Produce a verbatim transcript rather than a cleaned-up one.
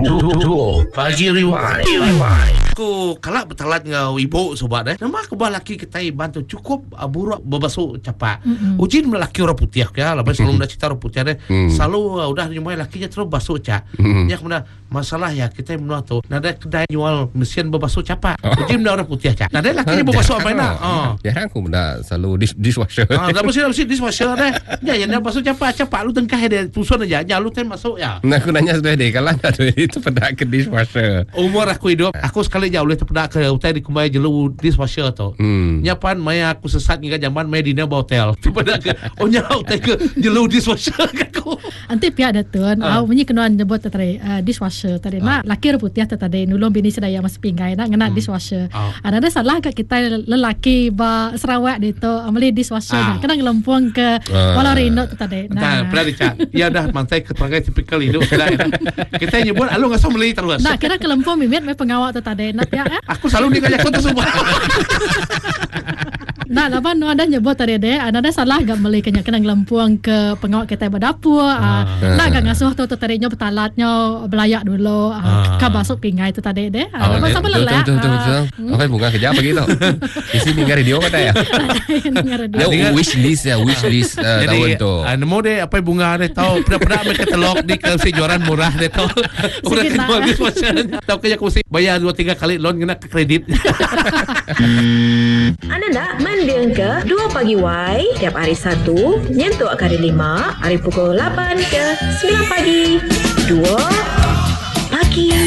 Duo Pagi Rewind. Aku kalak bertalat ngau ibu sobat eh. Nama aku bah laki kita bantu cukup uh, buruk berbasuh capak. Mm-hmm. Ujin melaki orang putih ya. Lepas selalu dah cerita orang putih deh. Mm. Selalu uh, udah nyumai lakinya terus basuh cak. Mm. Ya kemudian masalah ya kita menua tu. Nada kedai jual mesin berbasuh capak. Oh. Ujin dah orang putih cak. Nada lakinya berbasuh apa nak? Oh. Jarang aku benda selalu dish, dishwasher. Ah, dah mesti mesti dishwasher deh. Ya yang dah basuh capak capak lu tengkah dia tusun aja. Ya lu ten masuk ya. Nah aku nanya sudah deh kalau ada itu pada ke dishwasher. Umur aku hidup, aku sekali jauh boleh terpedak ke hotel di kumai jelu dishwasher tu. Hmm. Nyapan maya aku sesat hingga zaman maya dina hotel. Terpedak ke oh nya hotel ke jelu dishwasher aku. Anti pihak datun, uh. au bunyi kenuan nyebut tadi uh, dishwasher tadi. Uh. Mak laki putih tadi nulung bini sedaya mas pinggai nak ngena hmm. dishwasher. Uh. Ada ada salah ke kita lelaki ba Sarawak itu amali dishwasher uh. kena ngelempung ke uh. Walau Rino tadi. Nah, pernah dicat. Ya dah mantai keterangan tipikal hidup kita. Kita nyebut alu ngasam beli terus. Nah, kira kelempung mimit me pengawal tu tadi nak ya. Eh? Aku selalu dikajak tu semua. Nah, apa nu ada nyebut tadi deh, ada ada salah gak beli kena kena ngelempuang ke pengawal kita berdapur. Ah. Uh, nah, gak ngasuh tu tu tadinya betalatnya belayak dulu. Ah, uh, ka basuk pingai tu tadi deh. Ah, apa sampai lelah. Betul betul betul. Apa bunga kerja begitu? Di sini dengar radio kata ya. Dengar wish list ya, wish list uh, tahun tu. Jadi, nemu deh apa bunga deh tahu pernah-pernah mereka telok di kejuaran murah deh tahu. Udah kedua dishwasher. Tahu kayak aku mesti bayar dua tiga kali loan kena ke kredit. Anda nak mendeng ke dua Pagi Y tiap hari Sabtu nyentuh hari lima hari pukul lapan ke sembilan pagi. Dua Pagi